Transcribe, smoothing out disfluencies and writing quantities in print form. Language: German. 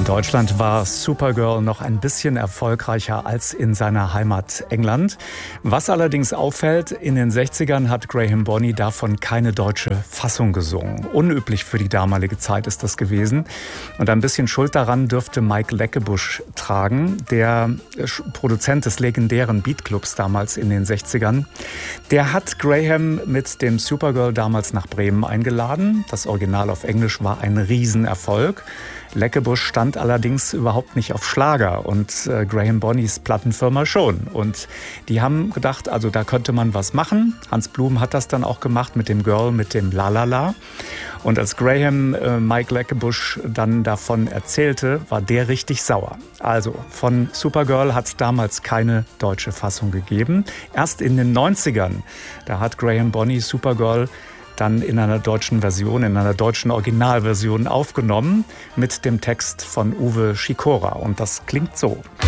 Deutschland war Supergirl noch ein bisschen erfolgreicher als in seiner Heimat England. Was allerdings auffällt, in den 60ern hat Graham Bonney davon keine deutsche Fassung gesungen. Unüblich für die damalige Zeit ist das gewesen. Und ein bisschen Schuld daran dürfte Mike Leckebusch tragen, der Produzent des legendären Beatclubs damals in den 60ern. Der hat Graham mit dem Supergirl damals nach Bremen eingeladen. Das Original auf Englisch war ein Riesenerfolg. Leckebusch stand allerdings überhaupt nicht auf Schlager und Graham Bonneys Plattenfirma schon. Und die haben gedacht, also da könnte man was machen. Hans Blum hat das dann auch gemacht mit dem Girl, mit dem La La La. Und als Graham Mike Leckebusch dann davon erzählte, war der richtig sauer. Also von Supergirl hat es damals keine deutsche Fassung gegeben. Erst in den 90ern, da hat Graham Bonney Supergirl dann in einer deutschen Version, in einer deutschen Originalversion aufgenommen mit dem Text von Uwe Schikora. Und das klingt so.